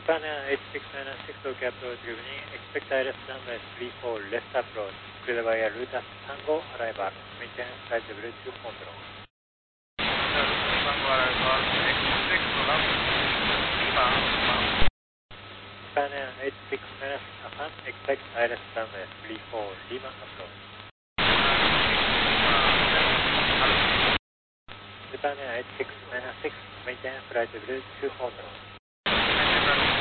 Japan Air 8696 Tokyo approach, good evening. Expect ILS runway 34 left approach. Clear via route at Tango arrival. Maintain flight level 2 control. Tango arrival, expect Japan Air 8696 Japan, expect ILS runway 34 Lima approach. Japan Air 8696, maintain flight level 2 control.